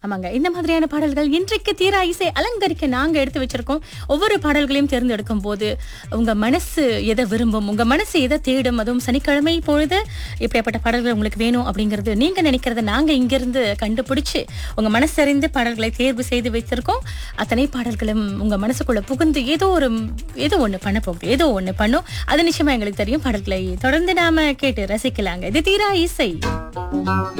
ஆமாங்க, இந்த மாதிரியான பாடல்கள் இன்றைக்கு தீரா இசை அலங்கரிக்க நாங்க எடுத்து வச்சிருக்கோம். ஒவ்வொரு பாடல்களையும் தேர்ந்தெடுக்கும் போது உங்க மனசு எதை விரும்பும், உங்க மனசு எதை தேடும், அதுவும் சனிக்கிழமை பொழுது இப்படிப்பட்ட பாடல்கள் உங்களுக்கு வேணும் அப்படிங்கிறது நீங்க நினைக்கிறத நாங்க இங்கிருந்து கண்டுபிடிச்சு உங்க மனசறிந்து பாடல்களை தேர்வு செய்து வைத்திருக்கோம். அத்தனை பாடல்களும் உங்க மனசுக்குள்ள புகுந்து ஏதோ ஒண்ணு பண்ண போகுது, ஏதோ ஒண்ணு பண்ணும். அது நிச்சயமா எங்களுக்கு தெரியும். பாடல்களை தொடர்ந்து நாம கேட்டு ரசிக்கலாங்க. இது தீரா இசை.